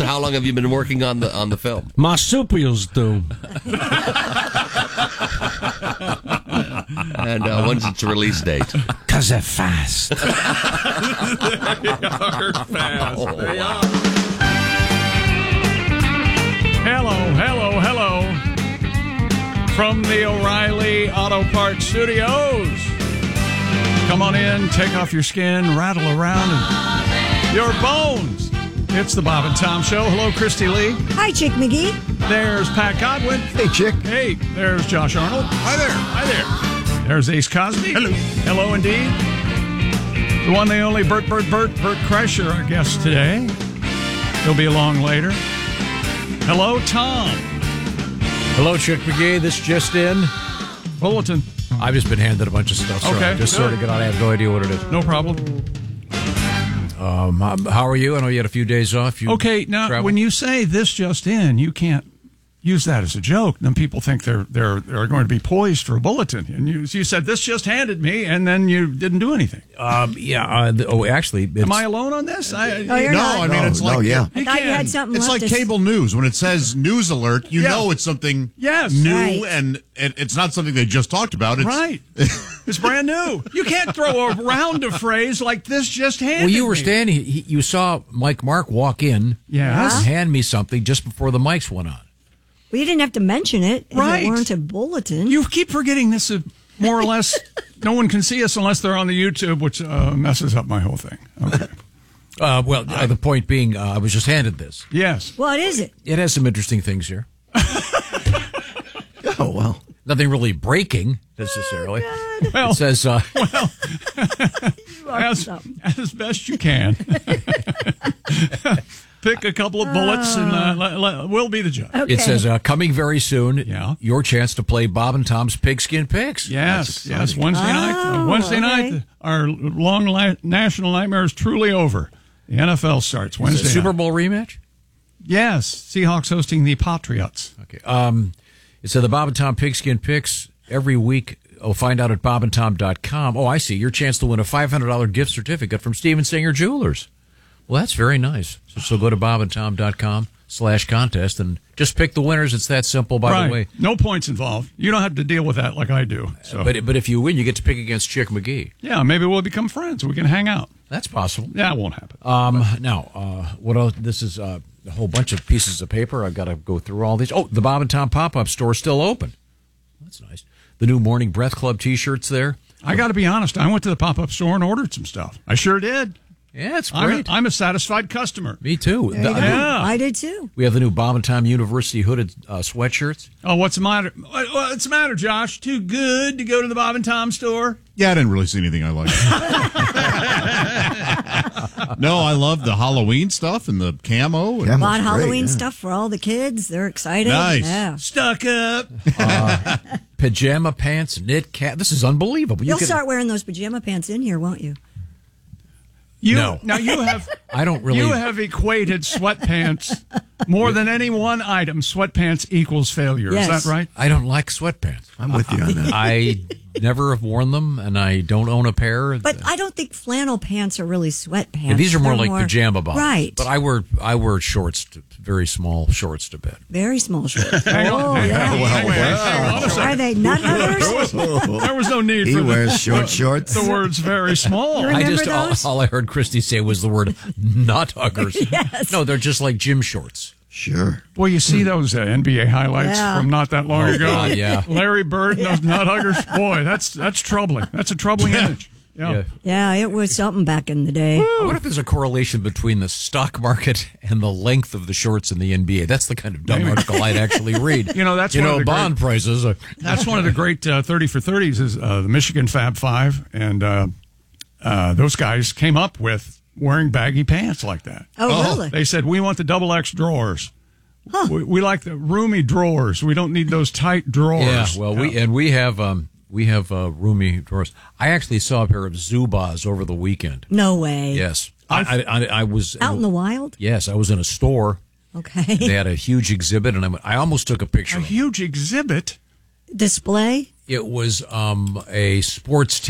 how long have you been working on the film? Marsupials do. And when's its release date? Because they're fast. They are fast. They are. Hello. From the O'Reilly Auto Parts Studios. Come on in, take off your skin, rattle around your bones. It's the Bob and Tom Show. Hello, Christy Lee. Hi, Chick McGee. There's Pat Godwin. Hey, Chick. Hey, there's Josh Arnold. Hi there. There's Ace Cosby. Hello, indeed. The one, the only Bert Kreischer, our guest today. He'll be along later. Hello, Tom. Hello, Chick McGee. This just in. Bulletin. I've just been handed a bunch of stuff, so Okay, I just sort of I have no idea what it is. No problem. How are you? I know you had a few days off. Okay, now traveled? when you say this just in, you can't use that as a joke. Then people think they're going to be poised for a bulletin. And you said this just handed me, and then you didn't do anything. Actually, am I alone on this? You're No, not. I mean it's like I thought you had something it's left like to cable news. When it says news alert, you know it's something new, Right. and it's not something they just talked about. It's, Right. It's brand new. You can't throw around a phrase like this just handed Well, you were me. standing. You saw Mike Mark walk in. Yes. And hand me something just before the mics went on. Well, you didn't have to mention it if Right. it weren't a bulletin. You keep forgetting this is more or less, no one can see us unless they're on the YouTube, which messes up my whole thing. Okay. The point being, I was just handed this. Yes. What is it? It has some interesting things here. oh well. Nothing really breaking necessarily. Well, It says, as best you can. Pick a couple of bullets and we'll be the judge. Okay. It says, coming very soon, Yeah. your chance to play Bob and Tom's Pigskin Picks. Yes, Wednesday night. Wednesday okay. night, our long national nightmare is truly over. The NFL starts Wednesday night. Super Bowl rematch? Yes, Seahawks hosting the Patriots. Okay. It said the Bob and Tom Pigskin Picks every week. Find out at bobandtom.com. Oh, I see. Your chance to win a $500 gift certificate from Steven Singer Jewelers. Well, that's very nice. So go to bobandtom.com/contest and just pick the winners. It's that simple, by the way. No points involved. You don't have to deal with that like I do. So. But if you win, you get to pick against Chick McGee. Yeah, maybe we'll become friends. We can hang out. That's possible. Yeah, it won't happen. What else? This is a whole bunch of pieces of paper. I've got to go through all these. Oh, the Bob and Tom pop-up store is still open. That's nice. The new Morning Breath Club T-shirts there. I got to be honest. I went to the pop-up store and ordered some stuff. I sure did. Yeah, it's great. I'm a satisfied customer. Me too. Yeah. I did too. We have the new Bob and Tom University hooded sweatshirts. Oh, what's the matter? What's the matter, Josh? Too good to go to the Bob and Tom store? Yeah, I didn't really see anything I liked. No, I love the Halloween stuff and the camo. And Bought Halloween stuff for all the kids. They're excited. Nice. Yeah. Stuck up. Pajama pants, knit cap. This is unbelievable. You'll start wearing those pajama pants in here, won't you? No. Now you have. I don't really. You have equated sweatpants more than any one item. Sweatpants equals failure. Yes. Is that right? I don't like sweatpants. I'm with you on that. I never have worn them, and I don't own a pair. But I don't think flannel pants are really sweatpants. Yeah, these are more They're like pajama bottoms. Right. But I wear shorts, very small shorts to bed. Very small shorts. Hang on. Oh, Hang yeah. on. Hang on a second. Are they nut huggers? There was no need He for wears short shorts. the words very small. You remember those? All I heard Christy say was the word nut huggers. Yes. No, they're just like gym shorts. Sure. Boy, you see those NBA highlights Yeah. from not that long ago. God, yeah. Larry Bird and those nut huggers. Boy, that's troubling. That's a troubling image. Yeah. Yeah, it was something back in the day. I wonder if there's a correlation between the stock market and the length of the shorts in the NBA. That's the kind of dumb article I'd actually read. That's one of the bond prices. That's one of the great 30 for 30s is the Michigan Fab Five, and those guys came up with wearing baggy pants like that. Oh, really? They said, we want the double X drawers. Huh. We like the roomy drawers. We don't need those tight drawers. Yeah, well, we have roomy drawers. I actually saw a pair of Zubas over the weekend. No way. Yes, I was Out in the wild? Yes, I was in a store. Okay. They had a huge exhibit, and I almost took a picture. A huge exhibit. Display? It was a sports team.